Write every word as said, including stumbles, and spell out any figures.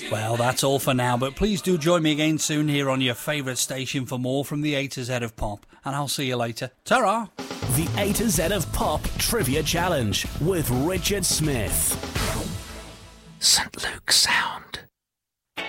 Well, that's all for now, but please do join me again soon here on your favourite station for more from the A to Z of Pop, and I'll see you later. Ta-ra! The A to Z of Pop Trivia Challenge with Richard Smith. Saint Luke Sound.